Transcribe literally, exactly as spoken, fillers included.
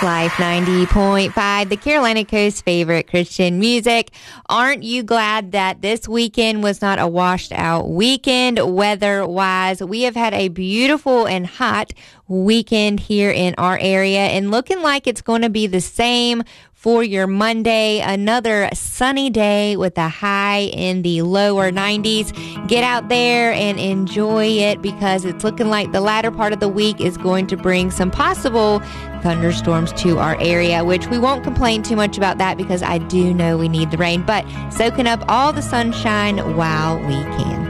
Life ninety point five, the Carolina Coast's favorite Christian music. Aren't you glad that this weekend was not a washed out weekend weather-wise? We have had a beautiful and hot weekend here in our area and looking like it's going to be the same for your Monday. Another sunny day with a high in the lower nineties. Get out there and enjoy it because it's looking like the latter part of the week is going to bring some possible thunderstorms to our area, which we won't complain too much about that because I do know we need the rain, but soaking up all the sunshine while we can.